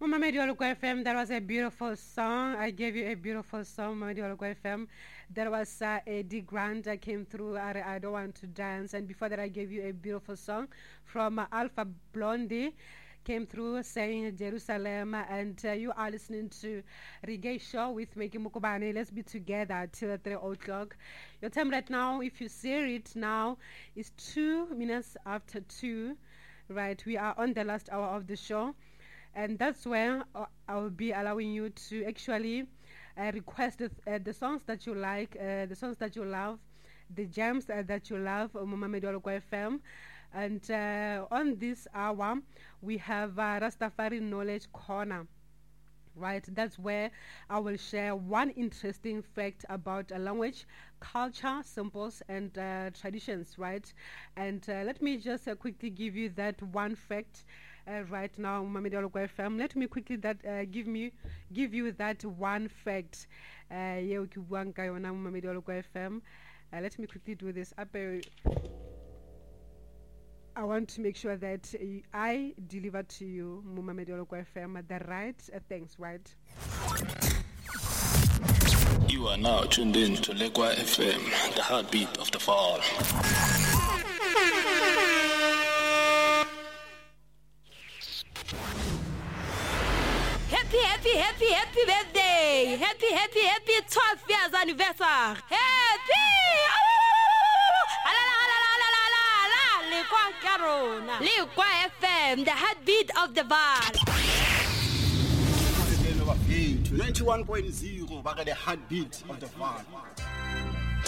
Mamedi Oluko FM, that was a beautiful song. I gave you a beautiful song, Mamedi Oluko FM. That was Eddie Grant that came through, I Don't Want to Dance. And before that, I gave you a beautiful song from Alpha Blondie, came through saying Jerusalem. And you are listening to Reggae Show with Meki Mukubane. Let's be together till 3 o'clock. Your time right now, if you see it now, is 2 minutes after 2. Right, we are on the last hour of the show. And that's where I will be allowing you to actually request the songs that you like, the songs that you love, the gems that you love on Mamedi Oluko FM. And on this hour, we have Rastafari Knowledge Corner. Right, that's where I will share one interesting fact about a language, culture, symbols, and traditions. Right, and let me just quickly give you that one fact. Right now, Mamedi Oluko FM. Let me quickly give you that one fact. Mamedi Oluko FM. Let me quickly do this. I want to make sure that I deliver to you, Mamedi Oluko FM, the right things. Right. You are now tuned in to Lekwa FM, the heartbeat of the fall. Happy birthday! Happy 12 years anniversary! Happy! Lekwa FM, the heartbeat of the bar. 91.0, the heartbeat of the bar.